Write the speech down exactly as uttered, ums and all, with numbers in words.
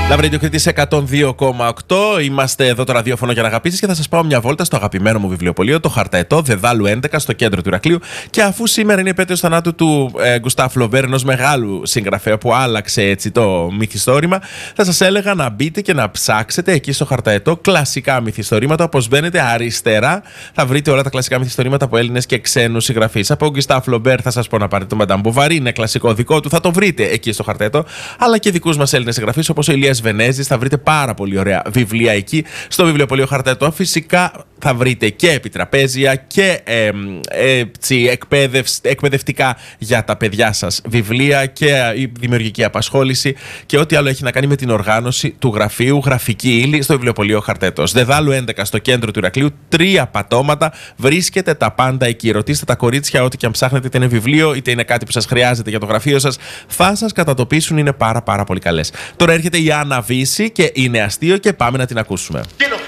Λαβρέντιο Κρήτης εκατόν δύο κόμμα οκτώ. Είμαστε εδώ το ραδιόφωνο για να αγαπήσεις και θα σας πάω μια βόλτα στο αγαπημένο μου βιβλιοπωλείο, το Χαρταετό, Δεδάλου έντεκα, στο κέντρο του Ηρακλείου. Και αφού σήμερα είναι η επέτειος θανάτου του ε, Γκουστάφ Φλομπέρ, ενός μεγάλου συγγραφέα που άλλαξε έτσι το μυθιστόρημα, θα σας έλεγα να μπείτε και να ψάξετε εκεί στο Χαρταετό κλασικά μυθιστορήματα. Όπως μπαίνετε αριστερά, θα βρείτε όλα τα κλασικά μυθιστορήματα από Έλληνες και ξένους συγγραφείς. Από Γκουστάφ Φλομπέρ θα σας πω να πάρετε το Μαντάμ Μποβαρί, είναι κλασικό δικό του, θα το βρείτε εκεί στο Χαρταετό. Αλλά και δικούς μας Έλληνες συγγραφείς όπως ο Ηλίας Βενέζης, θα βρείτε πάρα πολύ ωραία βιβλία εκεί στο βιβλιοπωλείο Χαρταετό. Φυσικά θα βρείτε και επιτραπέζια και ε, ε, ε, εκπαιδευτικά για τα παιδιά σας βιβλία και η δημιουργική απασχόληση και ό,τι άλλο έχει να κάνει με την οργάνωση του γραφείου, γραφική ύλη στο βιβλιοπωλείο Χαρταετό. Δεδάλου έντεκα στο κέντρο του Ηρακλείου, τρία πατώματα, βρίσκεται τα πάντα εκεί. Ρωτήστε τα κορίτσια, ό,τι και αν ψάχνετε, είτε είναι βιβλίο είτε είναι κάτι που σας χρειάζεται για το γραφείο σας, θα σας κατατοπίσουν, είναι πάρα πάρα πολύ καλές. Τώρα έρχεται η Άννα Βύση και είναι αστείο και πάμε να την ακούσουμε.